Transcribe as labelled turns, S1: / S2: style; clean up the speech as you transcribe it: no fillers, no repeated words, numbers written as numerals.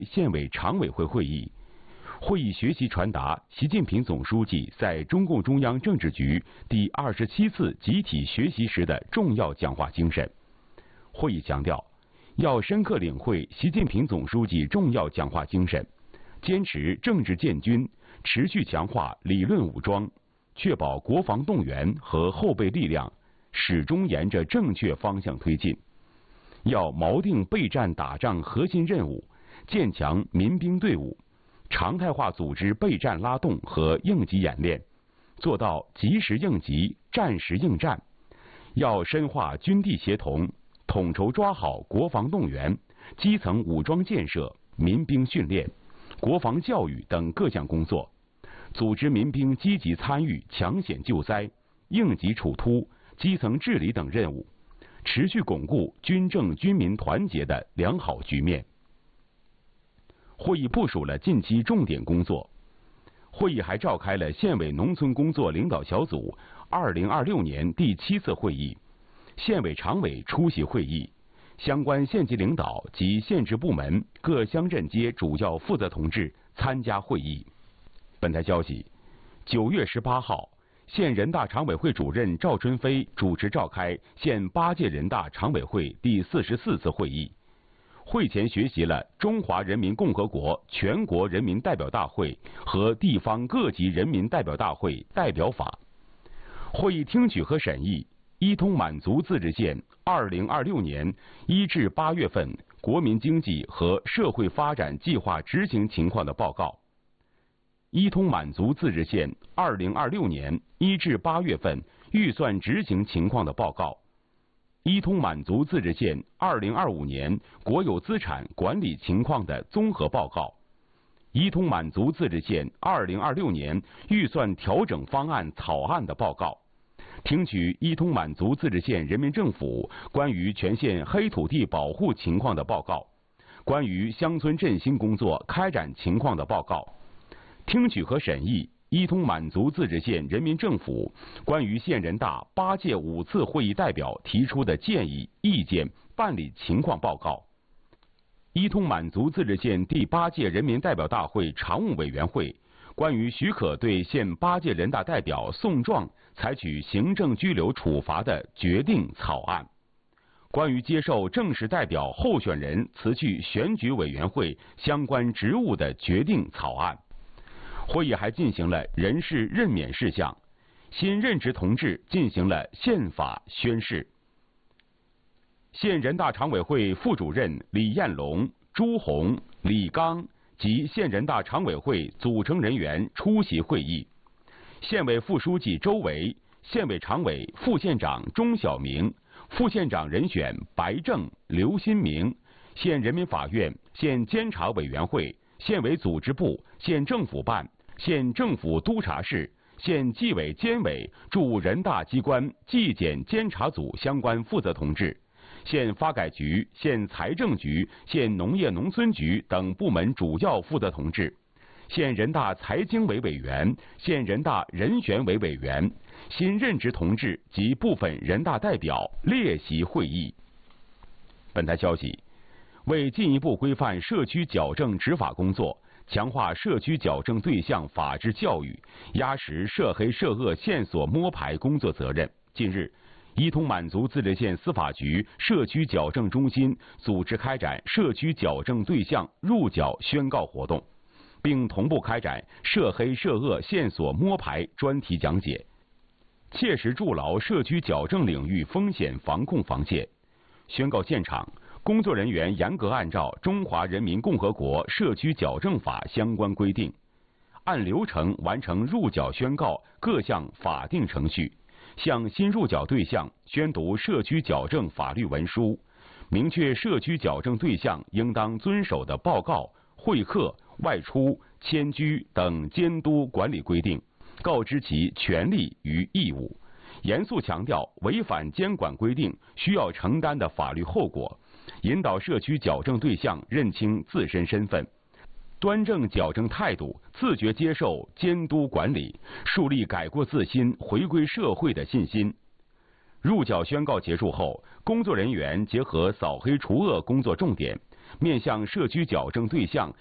S1: 县委常委会会议。会议学习传达习近平总书记在中共中央政治局第27次集体学习时的重要讲话精神。会议强调，要深刻领会习近平总书记重要讲话精神，坚持政治建军，持续强化理论武装，确保国防动员和后备力量始终沿着正确方向推进。要锚定备战打仗核心任务，建强民兵队伍，常态化组织备战拉动和应急演练，做到及时应急、战时应战。要深化军地协同，统筹抓好国防动员、基层武装建设、民兵训练、国防教育等各项工作，组织民兵积极参与抢险救灾、应急处突、基层治理等任务，持续巩固军政军民团结的良好局面。会议部署了近期重点工作。会议还召开了县委农村工作领导小组2026年第7次会议，县委常委出席会议，相关县级领导及县直部门各乡镇街主要负责同志参加会议。本台消息，9月18号，县人大常委会主任赵春飞主持召开县8届人大常委会第44次会议。会前学习了《中华人民共和国全国人民代表大会和地方各级人民代表大会代表法》。会议听取和审议伊通满族自治县2026年1至8月份国民经济和社会发展计划执行情况的报告。伊通满族自治县2026年1至8月份预算执行情况的报告。伊通满族自治县2025年国有资产管理情况的综合报告，伊通满族自治县2026年预算调整方案草案的报告，听取伊通满族自治县人民政府关于全县黑土地保护情况的报告，关于乡村振兴工作开展情况的报告，听取和审议伊通满族自治县人民政府关于县人大8届5次会议代表提出的建议、意见办理情况报告，伊通满族自治县第8届人民代表大会常务委员会关于许可对县8届人大代表送状采取行政拘留处罚的决定草案，关于接受正式代表候选人辞去选举委员会相关职务的决定草案。会议还进行了人事任免事项，新任职同志进行了宪法宣誓。县人大常委会副主任李彦龙、朱红、李刚及县人大常委会组成人员出席会议。县委副书记周维、县委常委、副县长钟晓明、副县长人选白正、刘新明，县人民法院、县监察委员会、县委组织部、县政府办、县政府督察室、县纪委监委驻人大机关纪检监察组相关负责同志，县发改局、县财政局、县农业农村局等部门主要负责同志，县人大财经委委员、县人大人选委委员、新任职同志及部分人大代表列席会议。本台消息，为进一步规范社区矫正执法工作，强化社区矫正对象法治教育，压实涉黑涉恶线索摸排工作责任，近日，伊通满族自治县司法局社区矫正中心组织开展社区矫正对象入矫宣告活动，并同步开展涉黑涉恶线索摸排专题讲解，切实筑牢社区矫正领域风险防控防线。宣告现场，工作人员严格按照《中华人民共和国社区矫正法》相关规定，按流程完成入矫宣告各项法定程序，向新入矫对象宣读社区矫正法律文书，明确社区矫正对象应当遵守的报告、会客、外出、迁居等监督管理规定，告知其权利与义务，严肃强调违反监管规定需要承担的法律后果，引导社区矫正对象认清自身身份，端正矫正态度，自觉接受监督管理，树立改过自新、回归社会的信心。入矫宣告结束后，工作人员结合扫黑除恶工作重点， 面向社区矫正对象